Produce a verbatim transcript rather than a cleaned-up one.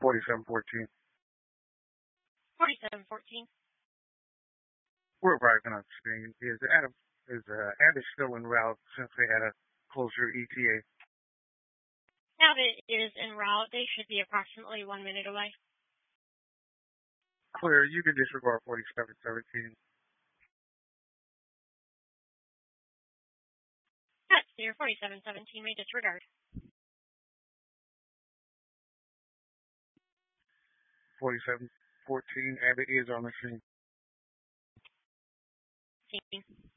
forty-seven fourteen. forty-seven fourteen. We're arriving on scene. Is Adam is uh, Andy still en route since they had a closer E T A? Now that it is en route, they should be approximately one minute away. Clear. You can disregard forty-seven seventeen. That's clear. forty-seven seventeen may disregard. forty-seven fourteen. Andy is on the scene. Scene.